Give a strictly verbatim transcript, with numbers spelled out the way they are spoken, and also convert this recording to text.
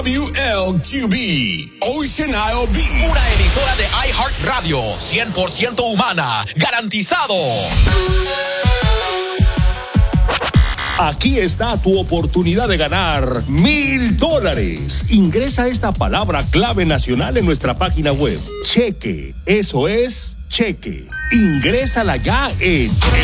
W L Q B, Ocean Isle Beach. Una emisora de iHeartRadio, cien por ciento humana, garantizado. Aquí está tu oportunidad de ganar mil dólares. Ingresa esta palabra clave nacional en nuestra página web. Cheque. Eso es cheque. Ingrésala ya en